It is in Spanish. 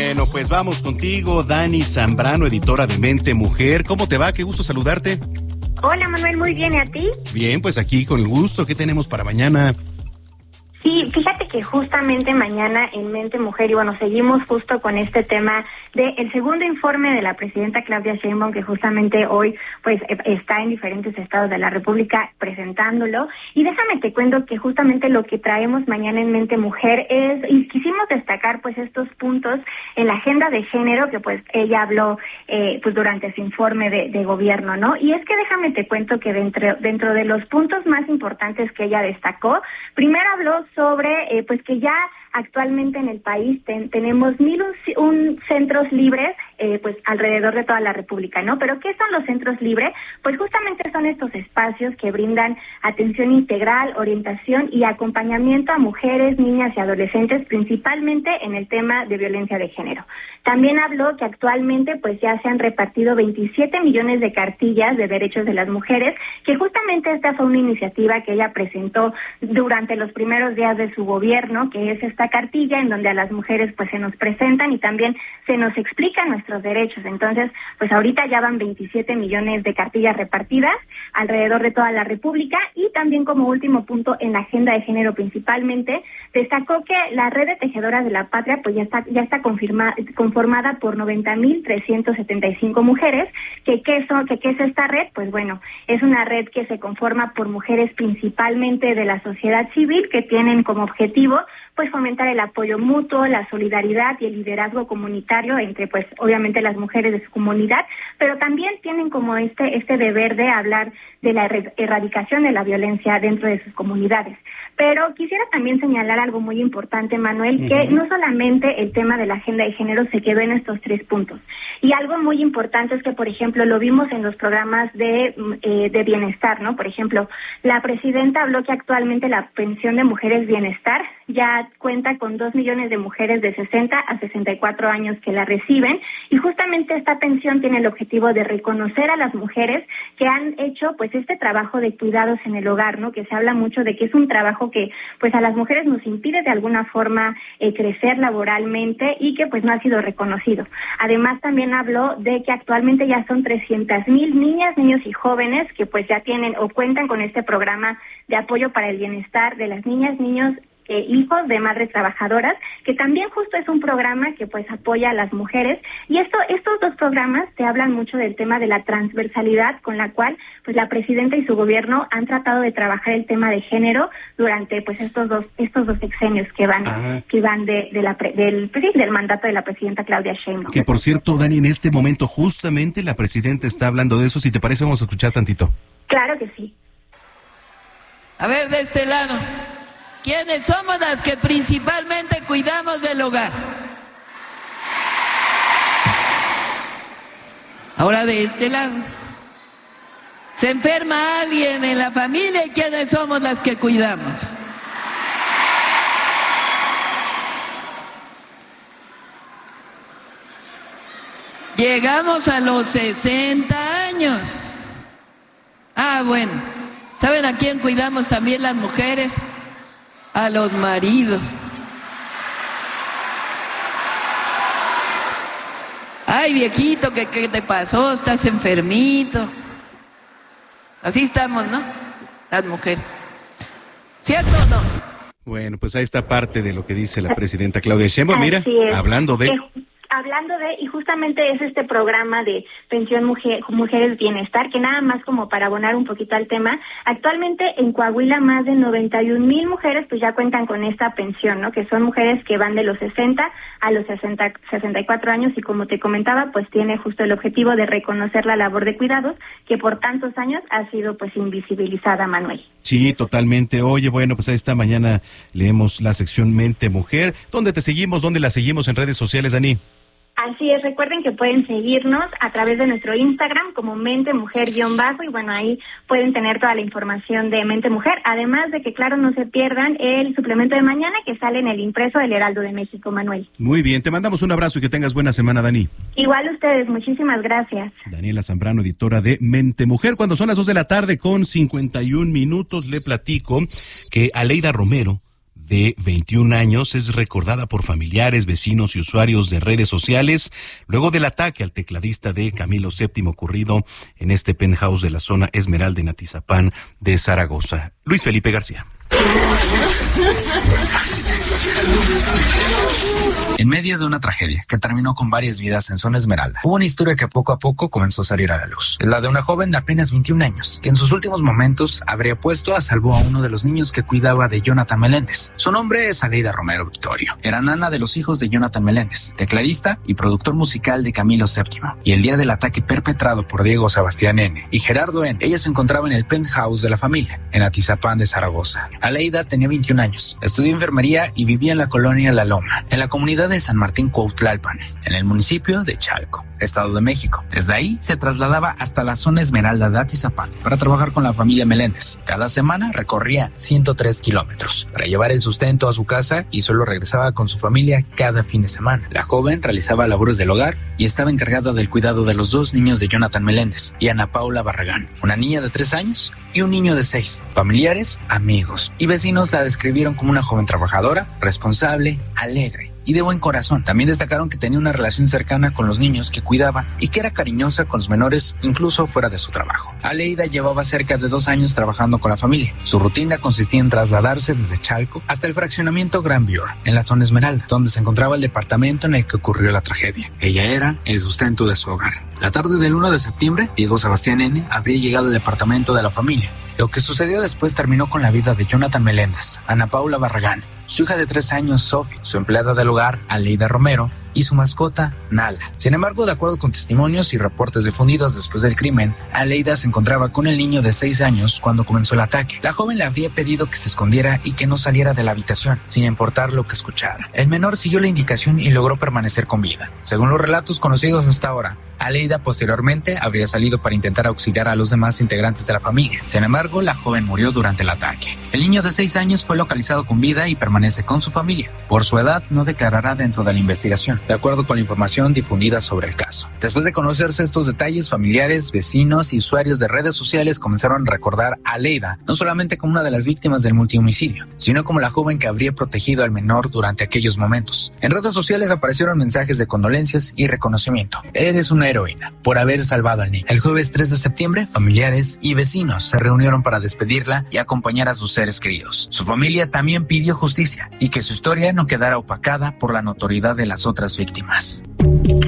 Bueno, pues vamos contigo, Dani Zambrano, editora de Mente Mujer. ¿Cómo te va? Qué gusto saludarte. Hola, Manuel, muy bien, ¿y a ti? Bien, pues aquí con el gusto. ¿Qué tenemos para mañana? Sí, fíjate que justamente mañana en Mente Mujer, y bueno, seguimos justo con este tema del segundo informe de la presidenta Claudia Sheinbaum, que justamente hoy pues está en diferentes estados de la República presentándolo. Y déjame te cuento que justamente lo que traemos mañana en Mente Mujer es, y quisimos destacar pues estos puntos en la agenda de género que pues ella habló pues durante su informe de gobierno, ¿no? Y es que déjame te cuento que dentro de los puntos más importantes que ella destacó, primero habló sobre pues que ya actualmente en el país tenemos 1,001 centros libres pues alrededor de toda la República, ¿no? Pero ¿qué son los centros libres? Pues justamente son estos espacios que brindan atención integral, orientación y acompañamiento a mujeres, niñas y adolescentes, principalmente en el tema de violencia de género. También habló que actualmente pues ya se han repartido 27 millones de cartillas de derechos de las mujeres, que justamente esta fue una iniciativa que ella presentó durante los primeros días de su gobierno, que es esta cartilla en donde a las mujeres pues se nos presentan y también se nos explican nuestros derechos. Entonces, pues ahorita ya van 27 millones de cartillas repartidas alrededor de toda la República. Y también como último punto en la agenda de género principalmente, destacó que la red de tejedoras de la patria pues ya está conformada por 90,375 mujeres. ¿Qué es esta red? Pues bueno, es una red que se conforma por mujeres principalmente de la sociedad civil que tienen como objetivo pues fomentar el apoyo mutuo, la solidaridad y el liderazgo comunitario entre pues obviamente las mujeres de su comunidad, pero también tienen como este deber de hablar de la erradicación de la violencia dentro de sus comunidades. Pero quisiera también señalar algo muy importante, Manuel, que no solamente el tema de la agenda de género se quedó en estos 3 puntos. Y algo muy importante es que, por ejemplo, lo vimos en los programas de bienestar, ¿no? Por ejemplo, la presidenta habló que actualmente la pensión de mujeres bienestar ya cuenta con 2 millones de mujeres de 60 a 64 años que la reciben, y justamente esta pensión tiene el objetivo de reconocer a las mujeres que han hecho pues este trabajo de cuidados en el hogar, ¿no? Que se habla mucho de que es un trabajo que pues a las mujeres nos impide de alguna forma crecer laboralmente y que pues no ha sido reconocido. Además también habló de que actualmente ya son 300,000 niñas, niños y jóvenes que pues ya tienen o cuentan con este programa de apoyo para el bienestar de las niñas, niños, hijos de madres trabajadoras, que también justo es un programa que pues apoya a las mujeres. Y estos 2 programas te hablan mucho del tema de la transversalidad con la cual pues la presidenta y su gobierno han tratado de trabajar el tema de género durante pues estos dos sexenios que van del mandato de la presidenta Claudia Sheinbaum. Que por cierto, Dani, en este momento justamente la presidenta está hablando de eso. Si te parece, vamos a escuchar tantito. Claro que sí. A ver, de este lado, ¿quiénes somos las que principalmente cuidamos del hogar? Ahora de este lado. ¿Se enferma alguien en la familia y quiénes somos las que cuidamos? Llegamos a los 60 años. Ah, bueno. ¿Saben a quién cuidamos también las mujeres? A los maridos. Ay, viejito, ¿qué te pasó? ¿Estás enfermito? Así estamos, ¿no? Las mujeres. ¿Cierto o no? Bueno, pues ahí está parte de lo que dice la presidenta Claudia Sheinbaum. Mira, hablando de... y justamente es este programa de pensión Mujeres Bienestar, que nada más como para abonar un poquito al tema, actualmente en Coahuila más de 91,000 mujeres pues ya cuentan con esta pensión, ¿no? Que son mujeres que van de los 60 a los 64 años, y como te comentaba, pues tiene justo el objetivo de reconocer la labor de cuidados que por tantos años ha sido pues invisibilizada, Manuel. Sí, totalmente. Oye, bueno, pues esta mañana leemos la sección Mente Mujer. ¿Dónde te seguimos? ¿Dónde la seguimos en redes sociales, Dani? Así es, recuerden que pueden seguirnos a través de nuestro Instagram como Mente Mujer _ y bueno, ahí pueden tener toda la información de Mente Mujer, además de que claro, no se pierdan el suplemento de mañana que sale en el impreso del Heraldo de México, Manuel. Muy bien, te mandamos un abrazo y que tengas buena semana, Dani. Igual ustedes, muchísimas gracias. Daniela Zambrano, editora de Mente Mujer. Cuando son las 2 de la tarde con 51 minutos, le platico que Aleida Romero de 21 años, es recordada por familiares, vecinos y usuarios de redes sociales luego del ataque al tecladista de Camilo VII ocurrido en este penthouse de la zona Esmeralda en Atizapán de Zaragoza. Luis Felipe García. En medio de una tragedia que terminó con varias vidas en Zona Esmeralda, hubo una historia que poco a poco comenzó a salir a la luz. Es la de una joven de apenas 21 años, que en sus últimos momentos habría puesto a salvo a uno de los niños que cuidaba de Jonathan Meléndez. Su nombre es Aleida Romero Victorio. Era nana de los hijos de Jonathan Meléndez, tecladista y productor musical de Camilo VII. Y el día del ataque perpetrado por Diego Sebastián N. y Gerardo N., ella se encontraba en el penthouse de la familia, en Atizapán de Zaragoza. Aleida tenía 21 años, estudió enfermería y vivía en la colonia La Loma, en la comunidad de San Martín Cuautlalpan, en el municipio de Chalco, Estado de México. Desde ahí se trasladaba hasta la zona Esmeralda de Atizapán para trabajar con la familia Meléndez. Cada semana recorría 103 kilómetros para llevar el sustento a su casa y solo regresaba con su familia cada fin de semana. La joven realizaba labores del hogar y estaba encargada del cuidado de los dos niños de Jonathan Meléndez y Ana Paula Barragán, una niña de 3 años y un niño de 6. Familiares, amigos y vecinos la describieron como una joven trabajadora, responsable, alegre y de buen corazón. También destacaron que tenía una relación cercana con los niños que cuidaba y que era cariñosa con los menores incluso fuera de su trabajo. Aleida llevaba cerca de 2 años trabajando con la familia. Su rutina consistía en trasladarse desde Chalco hasta el fraccionamiento Grandview, en la zona Esmeralda, donde se encontraba el departamento en el que ocurrió la tragedia. Ella era el sustento de su hogar. La tarde del 1 de septiembre, Diego Sebastián N. habría llegado al departamento de la familia. Lo que sucedió después terminó con la vida de Jonathan Meléndez, Ana Paula Barragán, su hija de 3 años, Sophie, su empleada del hogar, Aleida Romero, y su mascota, Nala. Sin embargo, de acuerdo con testimonios y reportes difundidos después del crimen, Aleida se encontraba con el niño de 6 años cuando comenzó el ataque. La joven le habría pedido que se escondiera y que no saliera de la habitación, sin importar lo que escuchara. El menor siguió la indicación y logró permanecer con vida. Según los relatos conocidos hasta ahora, Aleida posteriormente habría salido para intentar auxiliar a los demás integrantes de la familia. Sin embargo, la joven murió durante el ataque. El niño de 6 años fue localizado con vida y permanece con su familia. Por su edad, no declarará dentro de la investigación, de acuerdo con la información difundida sobre el caso. Después de conocerse estos detalles, familiares, vecinos y usuarios de redes sociales comenzaron a recordar a Aleida no solamente como una de las víctimas del multihomicidio, sino como la joven que habría protegido al menor durante aquellos momentos. En redes sociales aparecieron mensajes de condolencias y reconocimiento. Eres una heroína por haber salvado al niño. El jueves 3 de septiembre, familiares y vecinos se reunieron para despedirla y acompañar a sus seres queridos. Su familia también pidió justicia y que su historia no quedara opacada por la notoriedad de las otras víctimas.